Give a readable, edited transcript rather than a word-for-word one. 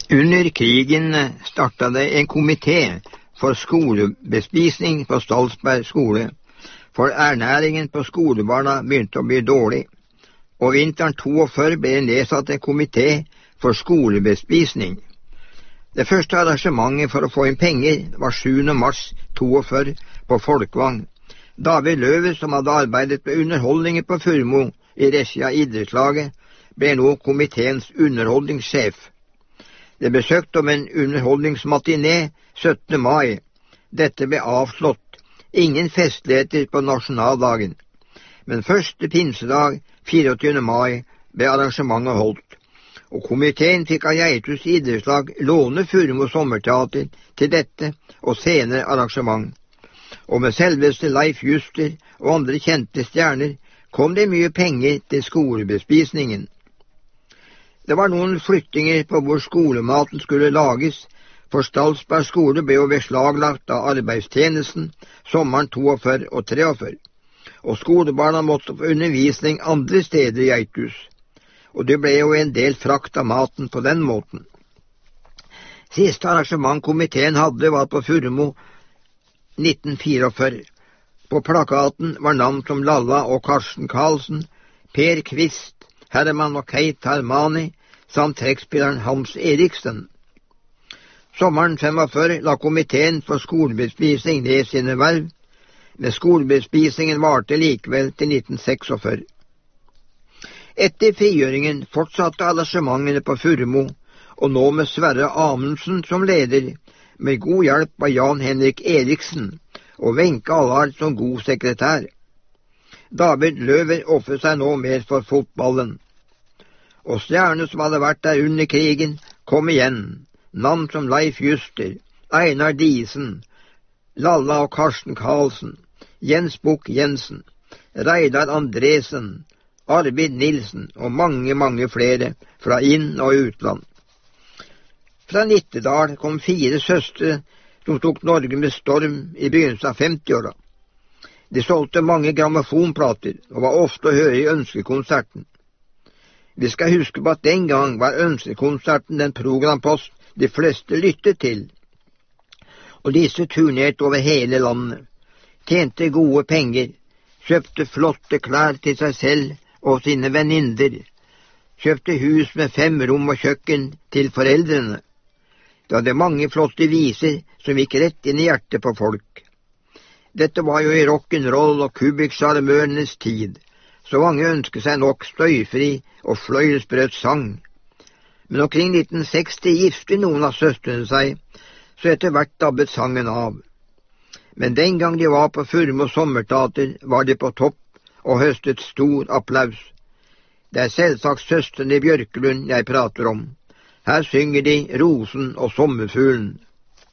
Under krigen startet det en komité for skolebespisning på Stalsberg skole, for ernæringen på skolebarna begynte å bli dårlig, og vinteren 42 ble det nedsatt en komité for skolebespisning. Det første arrangementet for å få inn penger var 7. mars 42 på Folkvang. David Løve, som hadde arbeidet med underholdninger på Furumo i regi av idrettslaget, ble nå komiteens underholdningssjef. Det ble søkt om en underholdningsmatiné 17. mai. Dette ble avslått. Ingen festligheter på nasjonaldagen. Men første pinsedag, 24. mai, ble arrangementet holdt, og komiteen fikk av Geithus idrettslag låne Furumo sommerteater til dette og senere arrangement. Og med selveste Leif Juster og andre kjente stjerner kom det mye penger til skolebespisningen. Det var noen flyttinger på hvor skolematen skulle lages, for Stalsberg skole ble jo beslaglagt av arbeidstjenesten sommeren 42 og 43, og skolebarna måtte få undervisning andre steder i Geithus, og det ble jo en del frakt av maten på den måten. Siste arrangement komiteen hadde var på Furumo 1944. På plakaten var navn som Lalla og Karsten Karlsen, Per Kvist, Herman og Keit Harmani, samt trekkspilleren Hans Eriksen. Sommeren 45 la komiteen for skolebespisning ned sine verv, men skolebespisningen varte likevel til 1946. Etter frigjøringen fortsatte arrangementene på Furumo, og nå med Sverre Amundsen som leder, med god hjelp av Jan Henrik Eriksen og Wenche Allard som god sekretær. David Løver offret seg nå mer for fotballen. Og stjernene som hadde vært der under krigen, kom igjen. Navn som Leif Juster, Einar Diesen, Lalla og Karsten Karlsen, Jens Bukk Jensen, Reidar Andresen, Arvid Nilsen og mange flere fra inn- og utland. Fra Nittedal kom 4 søstre som tok Norge med storm i begynnelsen av 50-åra. De solgte mange grammofonplater og var ofte å høre i ønskekonserten. Vi skal huske på at den gang var ønskekonserten den programpost de fleste lyttet til, og disse turnerte over hele landet, tjente gode penger, kjøpte flotte klær til seg selv og sine venninner, kjøpte hus med 5 rom og kjøkken til foreldrene. Det hadde mange flotte viser som gikk rett inn i hjertet på folk. Dette var jo i rock'n'roll og kubikksjarmørenes tid, så mange ønsket seg nok støyfri og fløyelsbrøt sang. Men omkring 1960 gifte noen av søstrene seg, så etter hvert dabbet sangen av. Men den gang de var på Furumo sommerteater, var de på topp og høstet stor applaus. Det er selvsagt søstrene Bjørkelund jeg prater om. Her synger de Rosen og Sommerfuglen.